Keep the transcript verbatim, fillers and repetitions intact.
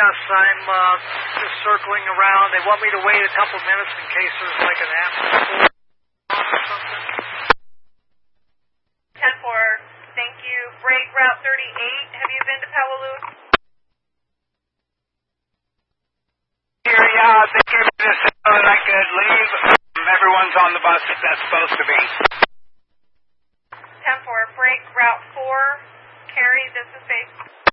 yes, I'm uh, just circling around. They want me to wait a couple minutes in case there's like an ambulance or something. ten four, thank you. Break Route thirty-eight. Have you been to Powaloo? Here, yeah, they gave me the signal that I could leave. Everyone's on the bus if that's supposed to be. ten four, break Route four. Carrie, this is base.